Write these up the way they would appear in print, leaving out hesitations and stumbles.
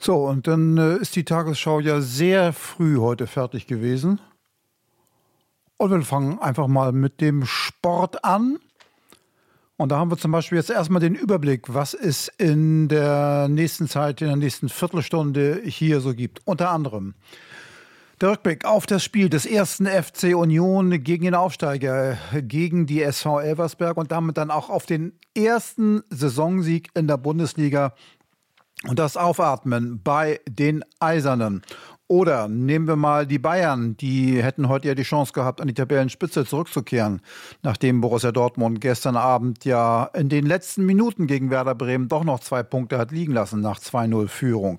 So, und dann ist die Tagesschau ja sehr früh heute fertig gewesen. Und wir fangen einfach mal mit dem Sport an. Und da haben wir zum Beispiel jetzt erstmal den Überblick, was es in der nächsten Zeit, in der nächsten Viertelstunde hier so gibt. Unter anderem der Rückblick auf das Spiel des ersten FC Union gegen den Aufsteiger, gegen die SV Elversberg und damit dann auch auf den ersten Saisonsieg in der Bundesliga und das Aufatmen bei den Eisernen. Oder nehmen wir mal die Bayern, die hätten heute ja die Chance gehabt, an die Tabellenspitze zurückzukehren, nachdem Borussia Dortmund gestern Abend ja in den letzten Minuten gegen Werder Bremen doch noch 2 Punkte hat liegen lassen nach 2-0 Führung.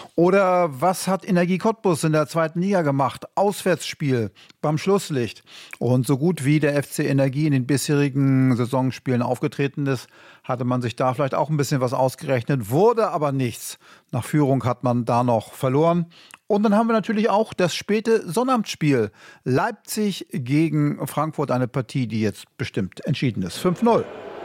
Oder was hat Energie Cottbus in der 2. Liga gemacht? Auswärtsspiel beim Schlusslicht. Und so gut wie der FC Energie in den bisherigen Saisonspielen aufgetreten ist, hatte man sich da vielleicht auch ein bisschen was ausgerechnet, wurde aber nichts. Nach Führung hat man da noch verloren. Und dann haben wir natürlich auch das späte Sonnabendspiel. Leipzig gegen Frankfurt, eine Partie, die jetzt bestimmt entschieden ist. 5-0.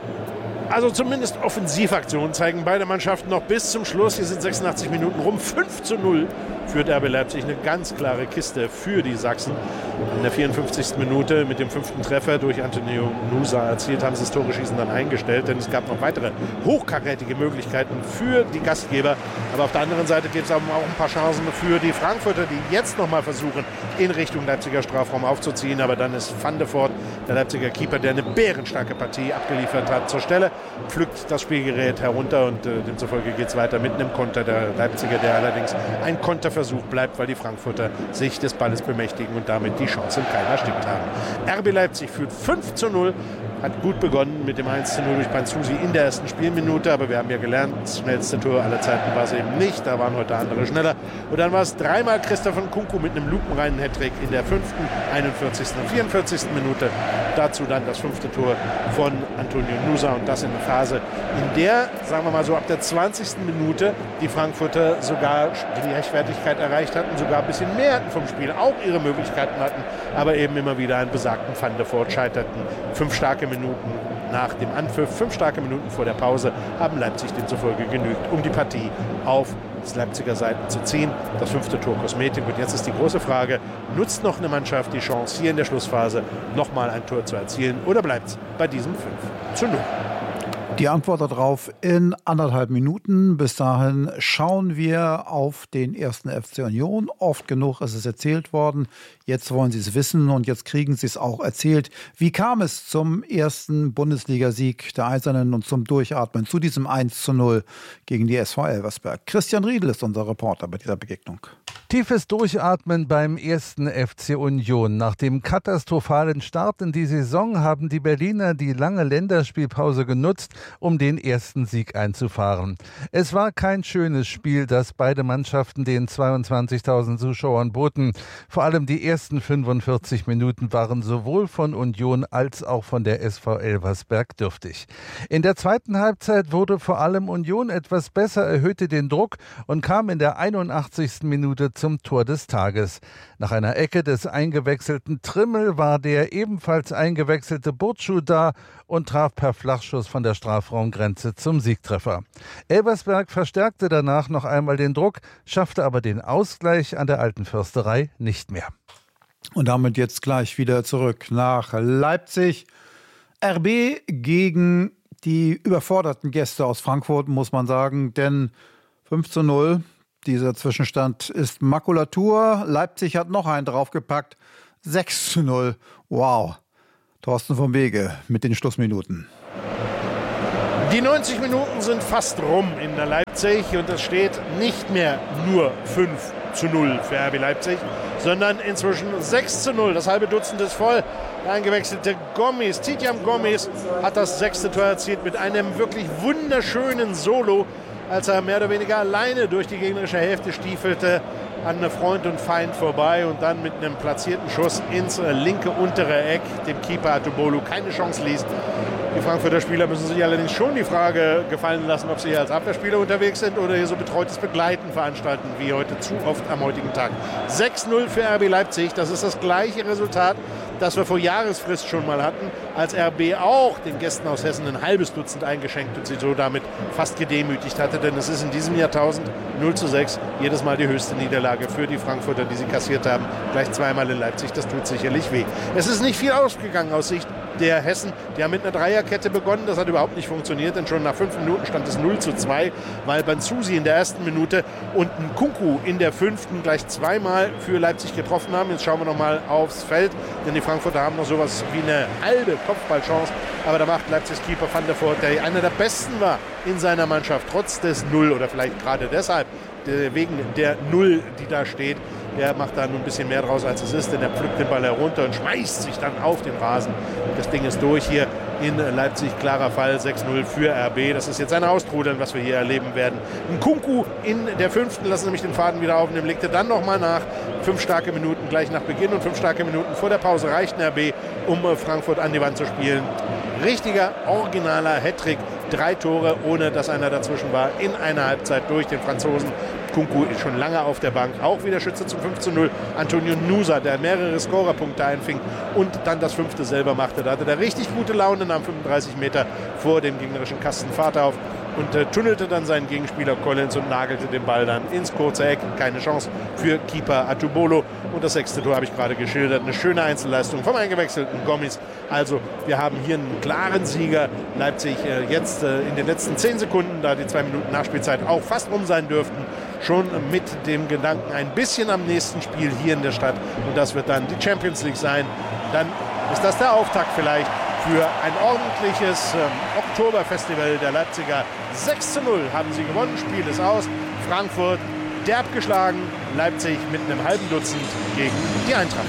Also zumindest Offensivaktionen zeigen beide Mannschaften noch bis zum Schluss. Hier sind 86 Minuten rum. 5-0 führt RB Leipzig. Eine ganz klare Kiste für die Sachsen. In der 54. Minute mit dem 5. Treffer durch Antonio Nusa erzielt, haben sie das Tore-Schießen dann eingestellt. Denn es gab noch weitere hochkarätige Möglichkeiten für die Gastgeber. Aber auf der anderen Seite gibt es auch ein paar Chancen für die Frankfurter, die jetzt nochmal versuchen, in Richtung Leipziger Strafraum aufzuziehen. Aber dann ist Van de Voort, der Leipziger Keeper, der eine bärenstarke Partie abgeliefert hat, zur Stelle. Pflückt das Spielgerät herunter und demzufolge geht es weiter mit einem Konter der Leipziger, der allerdings ein Konterversuch bleibt, weil die Frankfurter sich des Balles bemächtigen und damit die Chance im Keim erstickt haben. RB Leipzig führt 5-0, hat gut begonnen mit dem 1-0 durch Panzusi in der ersten Spielminute, aber wir haben ja gelernt, das schnellste Tor aller Zeiten war es eben nicht, da waren heute andere schneller. Und dann war es dreimal Christoph Nkunku mit einem lupenreinen Hattrick in der 5., 41. und 44. Minute. Dazu dann das 5. Tor von Antonio Nusa und das in einer Phase, in der, sagen wir mal so, ab der 20. Minute die Frankfurter sogar die Gleichwertigkeit erreicht hatten, sogar ein bisschen mehr hatten vom Spiel, auch ihre Möglichkeiten hatten, aber eben immer wieder einen besagten Van de Voort scheiterten. 5 starke Minuten nach dem Anpfiff, 5 starke Minuten vor der Pause haben Leipzig demzufolge genügt, um die Partie auf das Leipziger Seiten zu ziehen. Das 5. Tor Kosmetik. Und jetzt ist die große Frage, nutzt noch eine Mannschaft die Chance, hier in der Schlussphase nochmal ein Tor zu erzielen oder bleibt es bei diesem 5-0? Die Antwort darauf in 1,5 Minuten. Bis dahin schauen wir auf den ersten FC Union. Oft genug ist es erzählt worden. Jetzt wollen Sie es wissen und jetzt kriegen Sie es auch erzählt. Wie kam es zum ersten Bundesligasieg der Eisernen und zum Durchatmen, zu diesem 1-0 gegen die SV Elversberg? Christian Riedl ist unser Reporter bei dieser Begegnung. Tiefes Durchatmen beim ersten FC Union. Nach dem katastrophalen Start in die Saison haben die Berliner die lange Länderspielpause genutzt, um den ersten Sieg einzufahren. Es war kein schönes Spiel, das beide Mannschaften den 22.000 Zuschauern boten. Vor allem die ersten 45 Minuten waren sowohl von Union als auch von der SV Elversberg dürftig. In der zweiten Halbzeit wurde vor allem Union etwas besser, erhöhte den Druck und kam in der 81. Minute zum Tor des Tages. Nach einer Ecke des eingewechselten Trimmel war der ebenfalls eingewechselte Burcu da und traf per Flachschuss von der Strafraumgrenze zum Siegtreffer. Elversberg verstärkte danach noch einmal den Druck, schaffte aber den Ausgleich an der Alten Försterei nicht mehr. Und damit jetzt gleich wieder zurück nach Leipzig. RB gegen die überforderten Gäste aus Frankfurt, muss man sagen, denn 5-0. Dieser Zwischenstand ist Makulatur. Leipzig hat noch einen draufgepackt. 6-0. Wow. Thorsten vom Wege mit den Schlussminuten. Die 90 Minuten sind fast rum in der Leipzig und es steht nicht mehr nur 5-0 für RB Leipzig, sondern inzwischen 6-0. Das halbe Dutzend ist voll. Der eingewechselte Gomis, Tidjam Gomis, hat das 6. Tor erzielt mit einem wirklich wunderschönen Solo, als er mehr oder weniger alleine durch die gegnerische Hälfte stiefelte, an Freund und Feind vorbei und dann mit einem platzierten Schuss ins linke untere Eck dem Keeper Atubolu keine Chance ließ. Die Frankfurter Spieler müssen sich allerdings schon die Frage gefallen lassen, ob sie hier als Abwehrspieler unterwegs sind oder hier so betreutes Begleiten veranstalten, wie heute zu oft am heutigen Tag. 6-0 für RB Leipzig, das ist das gleiche Resultat, das wir vor Jahresfrist schon mal hatten, als RB auch den Gästen aus Hessen ein halbes Dutzend eingeschenkt und sie so damit fast gedemütigt hatte. Denn es ist in diesem Jahrtausend 0:6 jedes Mal die höchste Niederlage für die Frankfurter, die sie kassiert haben. Gleich zweimal in Leipzig, das tut sicherlich weh. Es ist nicht viel ausgegangen aus Sicht der Hessen. Die haben mit einer Dreierkette begonnen, das hat überhaupt nicht funktioniert, denn schon nach 5 Minuten stand es 0:2, weil Banzusi in der ersten Minute und Nkunku in der 5. gleich zweimal für Leipzig getroffen haben. Jetzt schauen wir nochmal aufs Feld, denn die Frankfurter haben noch sowas wie eine halbe Kopfballchance, aber da macht Leipzigs Keeper Van der Voort, der einer der besten war in seiner Mannschaft, trotz des 0 oder vielleicht gerade deshalb, wegen der 0, die da steht. Der macht da nur ein bisschen mehr draus, als es ist, denn er pflückt den Ball herunter und schmeißt sich dann auf den Rasen. Das Ding ist durch hier in Leipzig. Klarer Fall, 6:0 für RB. Das ist jetzt ein Austrudeln, was wir hier erleben werden. Nkunku in der 5. lassen nämlich den Faden wieder aufnehmen, legte dann nochmal nach. 5 starke Minuten gleich nach Beginn und 5 starke Minuten vor der Pause reichten RB, um Frankfurt an die Wand zu spielen. Richtiger, originaler Hattrick. 3 Tore, ohne dass einer dazwischen war, in einer Halbzeit durch den Franzosen. Nkunku ist schon lange auf der Bank. Auch wieder Schütze zum 5:0. Antonio Nusa, der mehrere Scorerpunkte einfing und dann das 5. selber machte. Da hatte er richtig gute Laune, nahm 35 Meter vor dem gegnerischen Kasten Fahrt auf und tunnelte dann seinen Gegenspieler Collins und nagelte den Ball dann ins kurze Eck. Keine Chance für Keeper Atubolo. Und das 6. Tor habe ich gerade geschildert. Eine schöne Einzelleistung vom eingewechselten Gomis. Also wir haben hier einen klaren Sieger. Leipzig jetzt in den letzten 10 Sekunden, da die 2 Minuten Nachspielzeit auch fast rum sein dürften, schon mit dem Gedanken ein bisschen am nächsten Spiel hier in der Stadt. Und das wird dann die Champions League sein. Dann ist das der Auftakt vielleicht für ein ordentliches Oktoberfestival der Leipziger. 6:0 haben sie gewonnen, Spiel ist aus. Frankfurt derb geschlagen, Leipzig mit einem halben Dutzend gegen die Eintracht.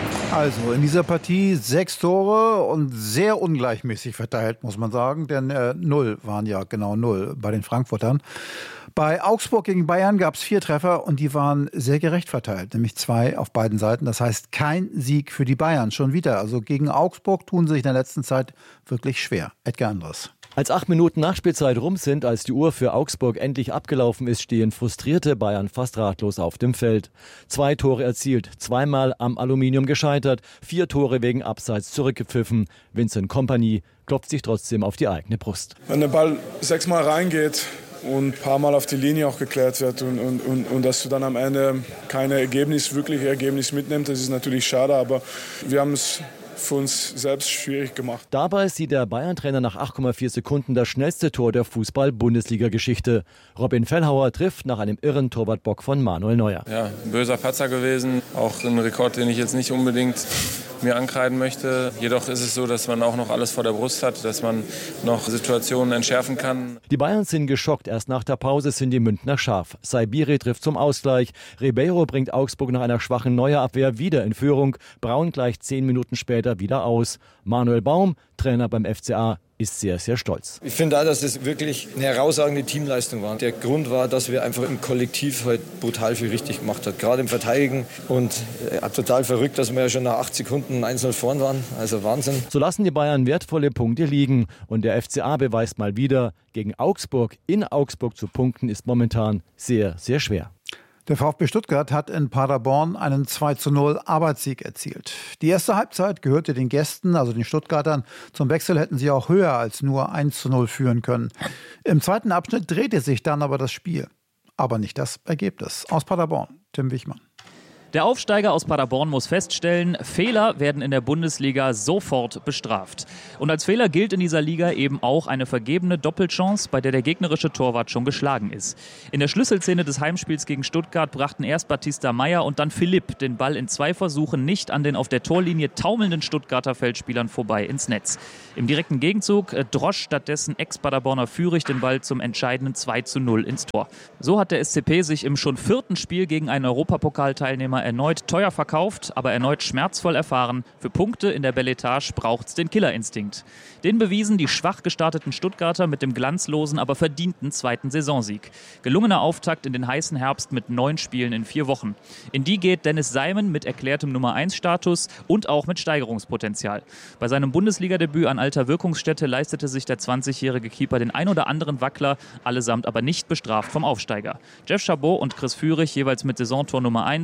Also in dieser Partie 6 Tore und sehr ungleichmäßig verteilt, muss man sagen, denn 0 waren ja genau 0 bei den Frankfurtern. Bei Augsburg gegen Bayern gab es 4 Treffer und die waren sehr gerecht verteilt, nämlich 2 auf beiden Seiten. Das heißt, kein Sieg für die Bayern, schon wieder. Also gegen Augsburg tun sie sich in der letzten Zeit wirklich schwer. Edgar Andres. Als 8 Minuten Nachspielzeit rum sind, als die Uhr für Augsburg endlich abgelaufen ist, stehen frustrierte Bayern fast ratlos auf dem Feld. 2 Tore erzielt, zweimal am Aluminium gescheitert, 4 Tore wegen Abseits zurückgepfiffen. Vincent Kompany klopft sich trotzdem auf die eigene Brust. Wenn der Ball 6-mal reingeht und ein paar Mal auf die Linie auch geklärt wird und dass du dann am Ende kein wirkliches Ergebnis mitnimmst, das ist natürlich schade, aber wir haben es für uns selbst schwierig gemacht. Dabei sieht der Bayern-Trainer nach 8,4 Sekunden das schnellste Tor der Fußball-Bundesliga-Geschichte. Robin Fellhauer trifft nach einem irren Torwartbock von Manuel Neuer. Ja, ein böser Patzer gewesen. Auch ein Rekord, den ich jetzt nicht unbedingt mir ankreiden möchte. Jedoch ist es so, dass man auch noch alles vor der Brust hat, dass man noch Situationen entschärfen kann. Die Bayern sind geschockt. Erst nach der Pause sind die Münchner scharf. Saibiri trifft zum Ausgleich. Ribeiro bringt Augsburg nach einer schwachen Neuerabwehr wieder in Führung. Braun gleicht 10 Minuten später wieder aus. Manuel Baum, Trainer beim FCA, ist sehr, sehr stolz. Ich finde auch, dass es wirklich eine herausragende Teamleistung war. Der Grund war, dass wir einfach im Kollektiv halt brutal viel richtig gemacht haben. Gerade im Verteidigen. Und total verrückt, dass wir ja schon nach 8 Sekunden 1-0 vorn waren. Also Wahnsinn. So lassen die Bayern wertvolle Punkte liegen. Und der FCA beweist mal wieder, gegen Augsburg in Augsburg zu punkten, ist momentan sehr, sehr schwer. Der VfB Stuttgart hat in Paderborn einen 2:0 Arbeitssieg erzielt. Die erste Halbzeit gehörte den Gästen, also den Stuttgartern. Zum Wechsel hätten sie auch höher als nur 1:0 führen können. Im zweiten Abschnitt drehte sich dann aber das Spiel. Aber nicht das Ergebnis. Aus Paderborn, Tim Wichmann. Der Aufsteiger aus Paderborn muss feststellen, Fehler werden in der Bundesliga sofort bestraft. Und als Fehler gilt in dieser Liga eben auch eine vergebene Doppelchance, bei der der gegnerische Torwart schon geschlagen ist. In der Schlüsselszene des Heimspiels gegen Stuttgart brachten erst Batista Meyer und dann Philipp den Ball in 2 Versuchen nicht an den auf der Torlinie taumelnden Stuttgarter Feldspielern vorbei ins Netz. Im direkten Gegenzug drosch stattdessen Ex-Paderborner Fürich den Ball zum entscheidenden 2:0 ins Tor. So hat der SCP sich im schon 4. Spiel gegen einen Europapokalteilnehmer erneut teuer verkauft, aber erneut schmerzvoll erfahren. Für Punkte in der Beletage braucht's den Killerinstinkt. Den bewiesen die schwach gestarteten Stuttgarter mit dem glanzlosen, aber verdienten 2. Saisonsieg. Gelungener Auftakt in den heißen Herbst mit 9 Spielen in 4 Wochen. In die geht Dennis Seimen mit erklärtem Nummer-1-Status und auch mit Steigerungspotenzial. Bei seinem Bundesliga-Debüt an alter Wirkungsstätte leistete sich der 20-jährige Keeper den ein oder anderen Wackler, allesamt aber nicht bestraft vom Aufsteiger. Jeff Chabot und Chris Führig jeweils mit Saisontor Nummer 1 ergibt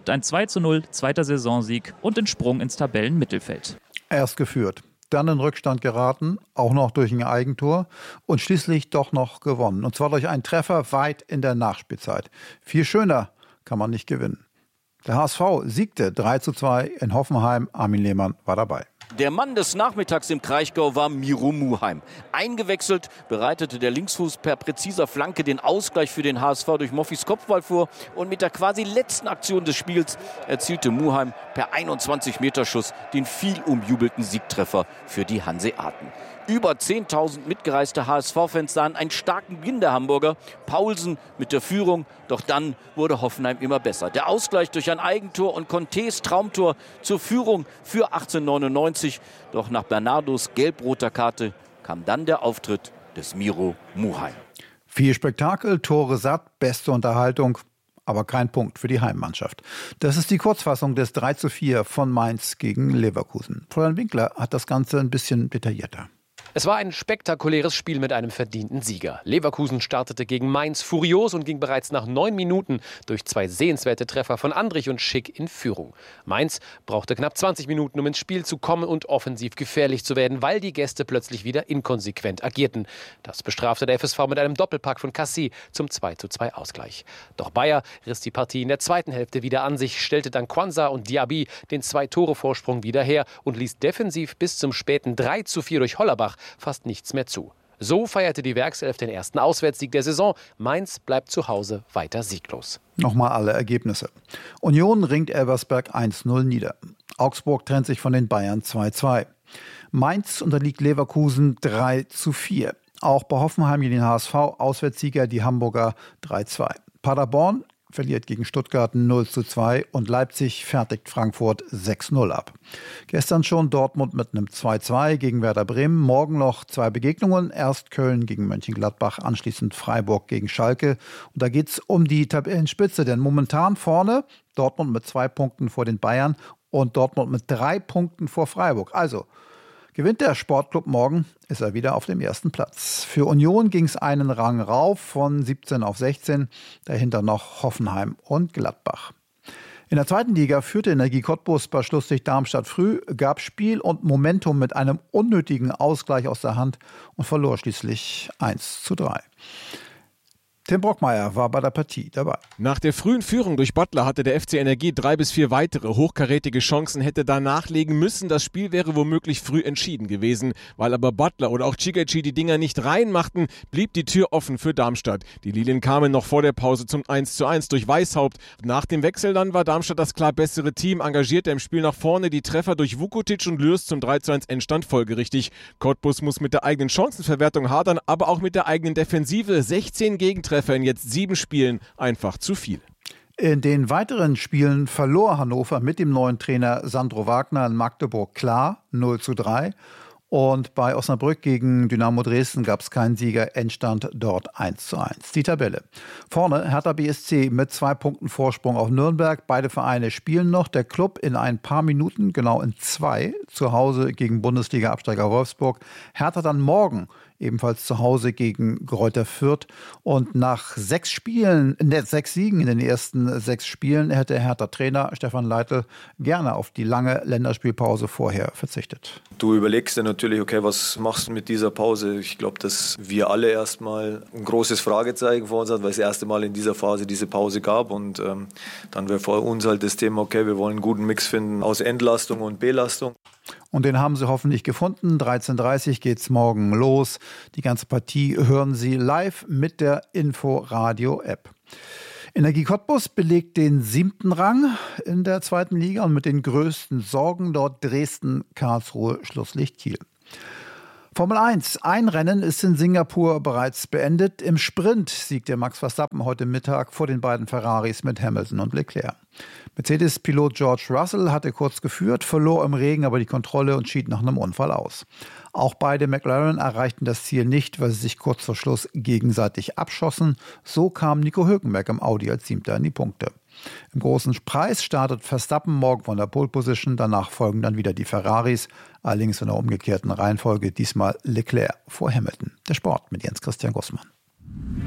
gibt ein 2:0, zweiter Saisonsieg und den Sprung ins Tabellenmittelfeld. Erst geführt, dann in Rückstand geraten, auch noch durch ein Eigentor und schließlich doch noch gewonnen. Und zwar durch einen Treffer weit in der Nachspielzeit. Viel schöner kann man nicht gewinnen. Der HSV siegte 3:2 in Hoffenheim. Armin Lehmann war dabei. Der Mann des Nachmittags im Kraichgau war Miro Muheim. Eingewechselt bereitete der Linksfuß per präziser Flanke den Ausgleich für den HSV durch Moffis Kopfball vor. Und mit der quasi letzten Aktion des Spiels erzielte Muheim per 21-Meter-Schuss den viel umjubelten Siegtreffer für die Hanseaten. Über 10.000 mitgereiste HSV-Fans sahen einen starken Beginn der Hamburger. Paulsen mit der Führung, doch dann wurde Hoffenheim immer besser. Der Ausgleich durch ein Eigentor und Contés Traumtor zur Führung für 1899. Doch nach Bernardos gelb-roter Karte kam dann der Auftritt des Miro Muheim. Viel Spektakel, Tore satt, beste Unterhaltung, aber kein Punkt für die Heimmannschaft. Das ist die Kurzfassung des 3:4 von Mainz gegen Leverkusen. Florian Winkler hat das Ganze ein bisschen detaillierter. Es war ein spektakuläres Spiel mit einem verdienten Sieger. Leverkusen startete gegen Mainz furios und ging bereits nach 9 Minuten durch 2 sehenswerte Treffer von Andrich und Schick in Führung. Mainz brauchte knapp 20 Minuten, um ins Spiel zu kommen und offensiv gefährlich zu werden, weil die Gäste plötzlich wieder inkonsequent agierten. Das bestrafte der FSV mit einem Doppelpack von Cassie zum 2:2 Ausgleich. Doch Bayer riss die Partie in der zweiten Hälfte wieder an sich, stellte dann Kwanza und Diaby den 2-Tore-Vorsprung wieder her und ließ defensiv bis zum späten 3:4 durch Hollerbach fast nichts mehr zu. So feierte die Werkself den ersten Auswärtssieg der Saison. Mainz bleibt zu Hause weiter sieglos. Nochmal alle Ergebnisse. Union ringt Elversberg 1:0 nieder. Augsburg trennt sich von den Bayern 2:2. Mainz unterliegt Leverkusen 3:4. Auch bei Hoffenheim gegen den HSV Auswärtssieger die Hamburger 3:2. Paderborn verliert gegen Stuttgart 0:2 und Leipzig fertigt Frankfurt 6:0 ab. Gestern schon Dortmund mit einem 2:2 gegen Werder Bremen. Morgen noch 2 Begegnungen. Erst Köln gegen Mönchengladbach, anschließend Freiburg gegen Schalke. Und da geht's um die Tabellenspitze, denn momentan vorne Dortmund mit 2 Punkten vor den Bayern und Dortmund mit 3 Punkten vor Freiburg. Also gewinnt der Sportclub morgen, ist er wieder auf dem ersten Platz. Für Union ging es einen Rang rauf von 17 auf 16, dahinter noch Hoffenheim und Gladbach. In der zweiten Liga führte Energie Cottbus bei Schlusslicht Darmstadt früh, gab Spiel und Momentum mit einem unnötigen Ausgleich aus der Hand und verlor schließlich 1:3. Tim Brockmeier war bei der Partie dabei. Nach der frühen Führung durch Bottler hatte der FC Energie 3 bis 4 weitere hochkarätige Chancen, hätte da nachlegen müssen. Das Spiel wäre womöglich früh entschieden gewesen. Weil aber Bottler oder auch Cigaci die Dinger nicht reinmachten, blieb die Tür offen für Darmstadt. Die Lilien kamen noch vor der Pause zum 1:1 durch Weishaupt. Nach dem Wechsel dann war Darmstadt das klar bessere Team, engagierte im Spiel nach vorne. Die Treffer durch Vukotic und Lürs zum 3:1 Endstand folgerichtig. Cottbus muss mit der eigenen Chancenverwertung hadern, aber auch mit der eigenen Defensive. 16 Gegentreffer in jetzt 7 Spielen, einfach zu viel. In den weiteren Spielen verlor Hannover mit dem neuen Trainer Sandro Wagner in Magdeburg klar 0:3. Und bei Osnabrück gegen Dynamo Dresden gab es keinen Sieger, Endstand dort 1:1. Die Tabelle. Vorne Hertha BSC mit 2 Punkten Vorsprung auf Nürnberg. Beide Vereine spielen noch. Der Club in ein paar Minuten, genau in 2, zu Hause gegen Bundesliga-Absteiger Wolfsburg. Hertha dann morgen ebenfalls zu Hause gegen Greuther Fürth. Und nach 6 Siegen in den ersten 6 Spielen hätte Hertha-Trainer Stefan Leitl gerne auf die lange Länderspielpause vorher verzichtet. Du überlegst dir natürlich, okay, was machst du mit dieser Pause? Ich glaube, dass wir alle erstmal ein großes Fragezeichen vor uns hatten, weil es das erste Mal in dieser Phase diese Pause gab. Und dann wäre vor uns halt das Thema, okay, wir wollen einen guten Mix finden aus Entlastung und Belastung. Und den haben Sie hoffentlich gefunden. 13:30 Uhr geht's morgen los. Die ganze Partie hören Sie live mit der Info-Radio-App. Energie Cottbus belegt den 7. Rang in der zweiten Liga und mit den größten Sorgen dort Dresden, Karlsruhe, Schlusslicht Kiel. Formel 1. Ein Rennen ist in Singapur bereits beendet. Im Sprint siegte Max Verstappen heute Mittag vor den beiden Ferraris mit Hamilton und Leclerc. Mercedes-Pilot George Russell hatte kurz geführt, verlor im Regen aber die Kontrolle und schied nach einem Unfall aus. Auch beide McLaren erreichten das Ziel nicht, weil sie sich kurz vor Schluss gegenseitig abschossen. So kam Nico Hülkenberg im Audi als 7. in die Punkte. Im großen Preis startet Verstappen morgen von der Pole Position, danach folgen dann wieder die Ferraris, allerdings in der umgekehrten Reihenfolge, diesmal Leclerc vor Hamilton. Der Sport mit Jens Christian Gussmann.